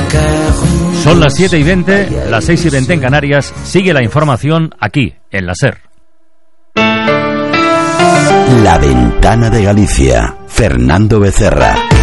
Son las 7:20, las 6:20 en Canarias. Sigue la información aquí, en la SER. La Ventana de Galicia. Fernando Becerra.